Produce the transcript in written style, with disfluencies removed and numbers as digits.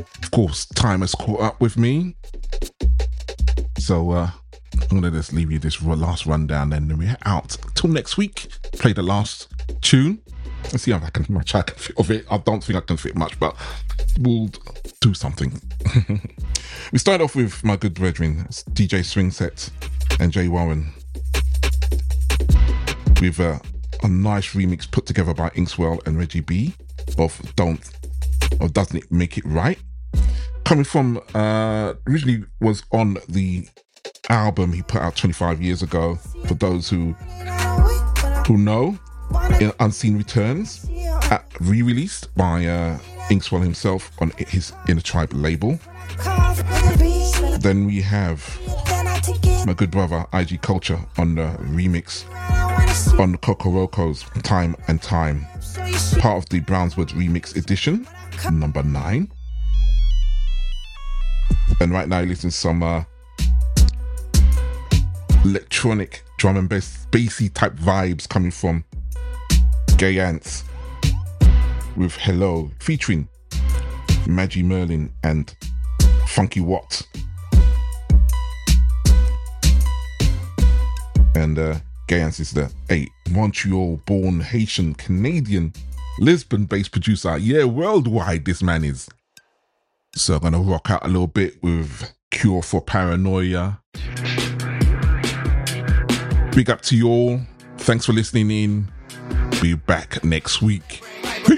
Of course, time has caught up with me. So I'm going to just leave you this last rundown, and then we're out. Till next week, play the last tune. Let's see how much I can fit of it. I don't think I can fit much, but we'll do something. We start off with my good brethren, DJ Swing Set and Jay Warren, with a nice remix put together by Inkswell and Reggie B of Doesn't It Make It Right? Coming from, originally was on the album he put out 25 years ago, for those who know, in Unseen Returns, re-released by Inkswell himself on his Inner Tribe label. Then we have my good brother IG Culture on the remix on Cocoroco's Time and Time, part of the Brownswood remix edition, number 9. And right now you listen to some electronic drum and bassy type vibes coming from Gay Ants with Hello, featuring Maggie Merlin and Funky Watt. And Gay Ants is the Montreal-born Haitian Canadian Lisbon-based producer. Yeah, worldwide this man is. So I'm gonna rock out a little bit with Cure for Paranoia. Big up to you all. Thanks for listening in. Be back next week.